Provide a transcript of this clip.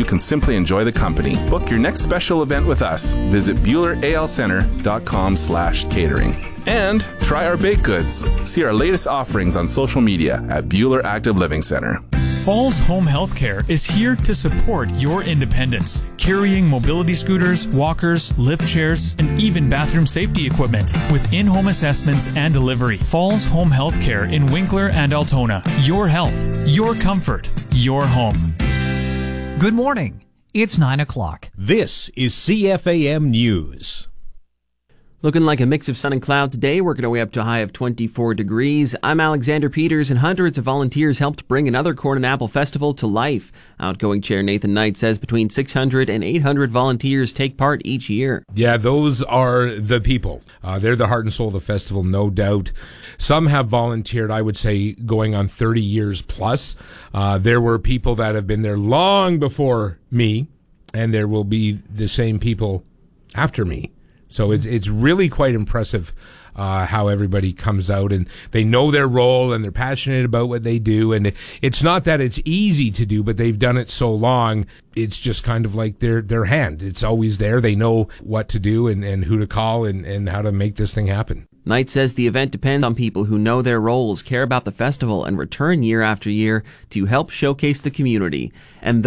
you can simply enjoy the company. Book your next special event with us. Visit BuellerALCenter.com/catering. And try our baked goods. See our latest offerings on social media at Bueller Active Living Center. Falls Home Healthcare is here to support your independence, carrying mobility scooters, walkers, lift chairs, and even bathroom safety equipment with in-home assessments and delivery. Falls Home Healthcare in Winkler and Altona. Your health, your comfort, your home. Good morning. It's 9 o'clock. This is CFAM News. Looking like a mix of sun and cloud today, working our way up to a high of 24 degrees. I'm Alexander Peters, and hundreds of volunteers helped bring another Corn and Apple Festival to life. Outgoing Chair Nathan Knight says between 600 and 800 volunteers take part each year. Yeah, those are the people. They're the heart and soul of the festival, no doubt. Some have volunteered, I would say, going on 30 years plus. There were people that have been there long before me, and there will be the same people after me. So it's really quite impressive how everybody comes out and they know their role and they're passionate about what they do. And it's not that it's easy to do, but they've done it so long. It's just kind of like their hand. It's always there. They know what to do and who to call and how to make this thing happen. Knight says the event depends on people who know their roles, care about the festival, and return year after year to help showcase the community. And